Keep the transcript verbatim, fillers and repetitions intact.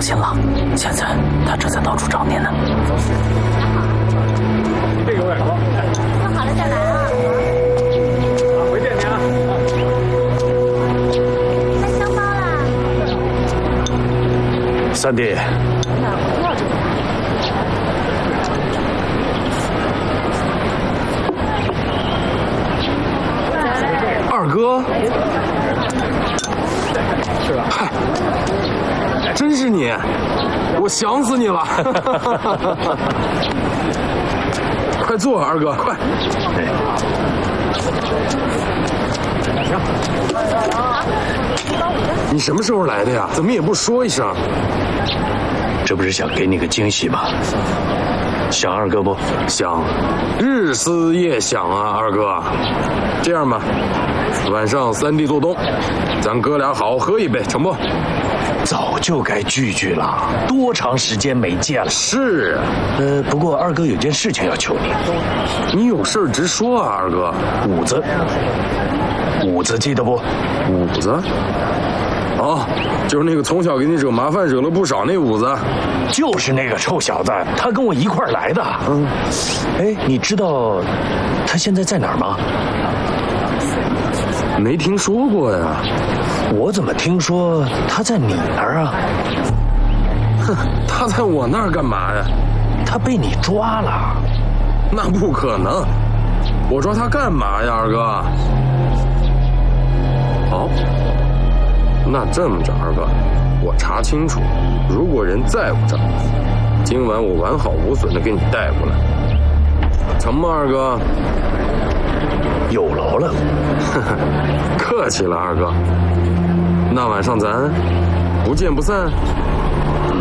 心了。现在他正在到处找您呢。 这个有点高。 做好了再来啊。 啊，回见您啊。 带香包啦。 三弟。 二哥。 是吧？ 嗨，真是你，我想死你了。快坐，二哥，快。 行。 你什么时候来的呀？怎么也不说一声？ 这不是想给你个惊喜吗？想二哥不？ 想，日思夜想啊，二哥。这样吧，晚上三弟做东，咱哥俩好好喝一杯，成不？ 早就该聚聚了，多长时间没见了？ 是啊， 呃，不过二哥有件事情要求你。 你有事直说啊，二哥。 五子，五子记得不？ 五子？哦，就是那个从小给你惹麻烦惹了不少那五子。 就是那个臭小子，他跟我一块儿来的。嗯，哎，你知道他现在在哪儿吗？ 没听说过呀。 我怎么听说他在你那儿啊？ 哼，他在我那儿干嘛呀？ 他被你抓了。 那不可能，我抓他干嘛呀，二哥？好，那这么着，二哥，我查清楚，如果人在我这儿，今晚我完好无损的给你带过来，成吗，二哥？ 有劳了。 客气了，二哥。那晚上咱不见不散。